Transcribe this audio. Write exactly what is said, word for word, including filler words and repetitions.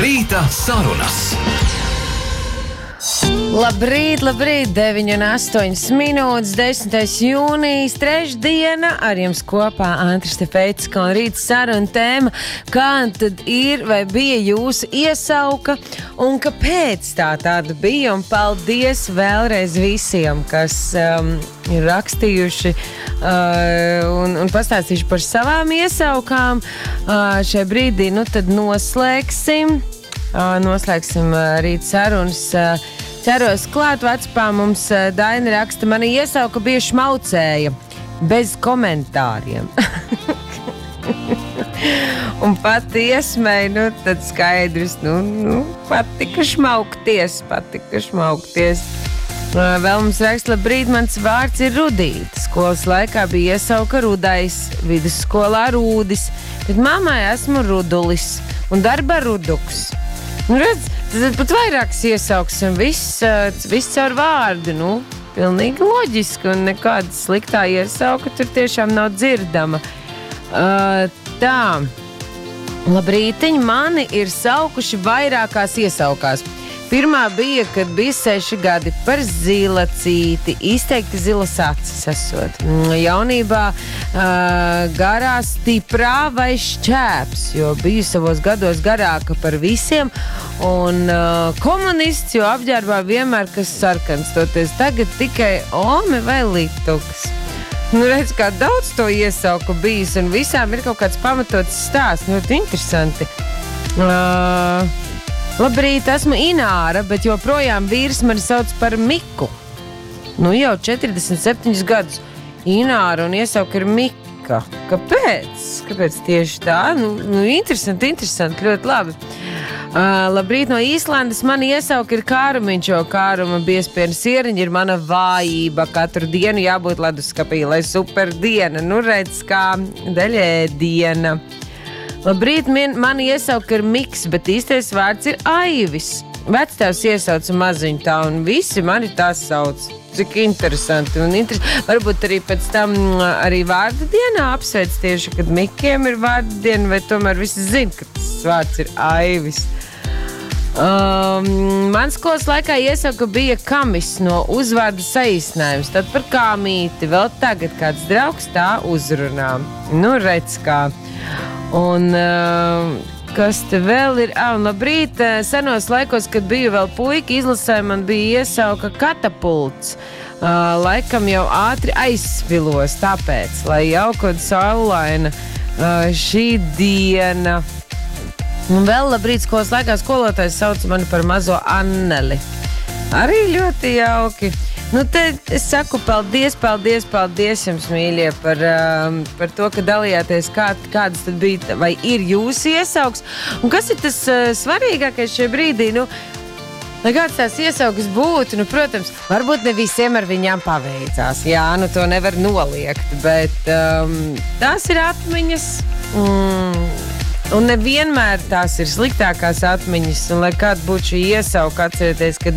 Rīta sarunas. Labrīt, labrīt, deviņi un astoņas minūtes, desmitais jūnijas, trešdiena, ar jums kopā Andris Tefeitska un Rīta saruna tēma, kā tad ir vai bija jūsu iesauka un kāpēc tā tāda bija, un paldies vēlreiz visiem, kas um, ir rakstījuši uh, un, un pastāstījuši par savām iesaukām. Uh, šajā brīdī, nu tad noslēgsim, uh, noslēgsim uh, Rīta sarunas. Uh, Ceros klāt vecpā mums Daina raksta, mani iesauka bija šmaucēja, bez komentāriem. Un pati iesmēja, nu tad skaidrs, nu, nu patika šmaukties, patika šmaukties. Vēl mums raksta, labrīt, mans vārds ir Rudīte. Skolas laikā bija iesauka Rudais, vidusskolā Rūdis, bet mammai esmu Rudulis un darbā Ruduks. Nu redz, tad pat vairākas iesauks un viss, viss caur vārdu, nu, pilnīgi loģiski un nekāda sliktā iesauka tur tiešām nav dzirdama. Uh, tā, labrītiņ, mani ir saukuši vairākās iesaukās. Pirmā bija, kad bija seši gadi par zilacīti, izteikti zilas acis esot. Jaunībā uh, garā stiprā vai šķēps, jo biju savos gados garāka par visiem, un uh, komunists, jo apģērbā vienmēr kas sarkans, toties tagad tikai ome vai lituks. Nu, redz, kā daudz to iesauku bijis, un visām ir kaut kāds pamatots stāsts, ļoti interesanti. Uh, Labrīt, esmu Ināra, bet joprojām vīrs mani sauc par Miku. Nu jau četrdesmit septiņus gadus. Ināra un iesauka ir Mika. Kāpēc? Kāpēc tieši tā? Nu, nu interesanti, interesanti, ļoti labi. Uh, labrīt, no Īslandes mani iesauka ir Kārumiņš, jo Kāruma biespienu sieriņa ir mana vājība. Katru dienu jābūt leduskapī, lai super diena. Nu redz, kā daļēdiena. Labrīt, mani iesauka ir Miks, bet īstais vārds ir Aivis. Vectēvs iesauca maziņu tā, un visi mani tā sauc. Cik interesanti. Un inter... Varbūt arī pēc tam arī vārda dienā apsveic tieši, kad Mikiem ir vārda diena, vai tomēr visi zina, ka tas vārds ir Aivis. Um, man skolas laikā iesauka bija Kamis no uzvārda saīsinājums, tad par Kāmīti. Vēl tagad kāds draugs tā uzrunā. Nu, redz kā. Un uh, kas te vēl ir? Ah, un labrīt, senos laikos, kad biju vēl puika, izlasē man bija iesauka Katapults. Uh, laikam jau ātri aizsvilos, tāpēc, lai jauka un saulaina uh, šī diena. Un vēl labrīt, skolas laikā skolotājs sauca mani par mazo Anneli. Arī ļoti jauki. Nu, te es saku paldies, paldies, paldies jums, mīļie, par, uh, par to, ka dalījāties, kā, kādas tad bija, vai ir jūsu iesauks. Un kas ir tas uh, svarīgākais šajā brīdī? Nu, lai kāds tās iesaukas būtu, nu, protams, varbūt ne visiem ar viņām paveicās. Jā, nu, to nevar noliegt, bet um, tās ir atmiņas. Mm. Un nevienmēr tās ir sliktākās atmiņas, un lai kāda būtu šī iesauka, atcerieties, ka